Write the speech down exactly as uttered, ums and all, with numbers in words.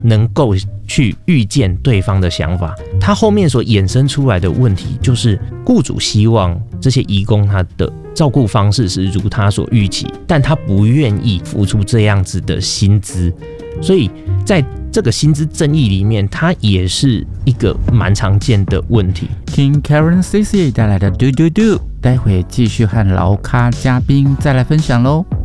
能够去预见对方的想法。他后面所衍生出来的问题就是，雇主希望这些移工他的照顾方式是如他所预期，但他不愿意付出这样子的薪资，所以在这个薪资争议里面，它也是一个蛮常见的问题。 听 Karen C C 带来的 Do Do Do， 待会继续和劳咖嘉宾再来分享喽。